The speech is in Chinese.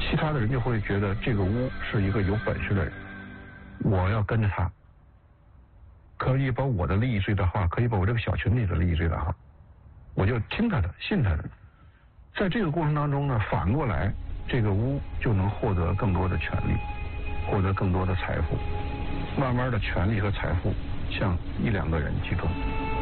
其他的人就会觉得这个巫是一个有本事的人，我要跟着他，可以把我的利益最大化，可以把我这个小群体的利益最大化，我就听他的，信他的。在这个过程当中呢，反过来这个巫就能获得更多的权利，获得更多的财富，慢慢的权利和财富向一两个人集中。